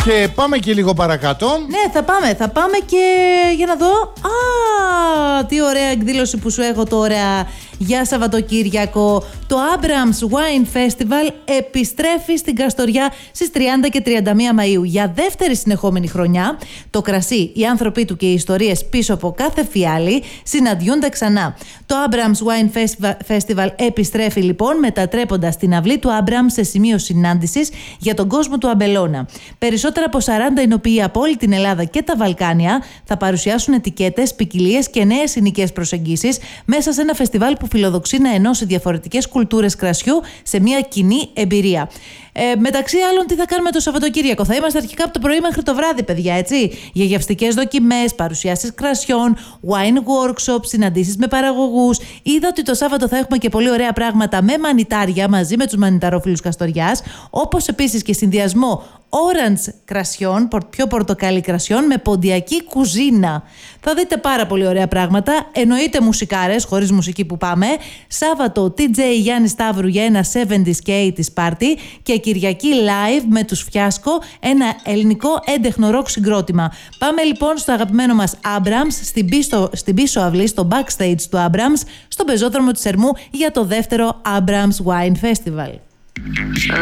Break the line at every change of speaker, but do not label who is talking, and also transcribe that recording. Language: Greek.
Και πάμε και λίγο παρακάτω.
Ναι, θα πάμε και για να δω. Τι ωραία εκδήλωση που σου έχω τώρα για Σαββατοκύριακο. Το Abrams Wine Festival επιστρέφει στην Καστοριά στις 30 και 31 Μαΐου. Για δεύτερη συνεχόμενη χρονιά, το κρασί, οι άνθρωποι του και οι ιστορίες πίσω από κάθε φιάλη συναντιούνται ξανά. Το Abrams Wine Festival επιστρέφει λοιπόν, μετατρέποντας την αυλή του Abrams σε σημείο συνάντησης για τον κόσμο του αμπελώνα. Περισσότερα από 40 εινοποιοί από όλη την Ελλάδα και τα Βαλκάνια θα παρουσιάσουν ετικέτες, ποικιλίες και νέες εινικές προσεγγίσεις μέσα σε ένα φεστιβάλ που φιλοδοξεί να ενώσει διαφορετικές κουλτούρες κρασιού σε μια κοινή εμπειρία. Μεταξύ άλλων, τι θα κάνουμε το Σαββατοκύριακο? Θα είμαστε αρχικά από το πρωί μέχρι το βράδυ, παιδιά, έτσι. Για γευστικές δοκιμές, παρουσιάσεις κρασιών, wine workshops, συναντήσεις με παραγωγούς. Είδα ότι το Σάββατο θα έχουμε και πολύ ωραία πράγματα με μανιτάρια μαζί με τους μανιταρόφιλους Καστοριάς, όπως επίσης και συνδυασμό orange κρασιών, πιο πορτοκάλι κρασιών με ποντιακή κουζίνα. Θα δείτε πάρα πολύ ωραία πράγματα. Εννοείται μουσικάρες, χωρίς μουσική που πάμε. Σάββατο DJ Γιάννη Σταύρου για ένα 70s και 80s party και Κυριακή live με τους Φιάσκο, ένα ελληνικό έντεχνο ροκ συγκρότημα. Πάμε λοιπόν στο αγαπημένο μας Abrams, στην πίσω αυλή, στο backstage του Abrams, στον πεζόδρομο της Ερμού για το δεύτερο Abrams Wine Festival.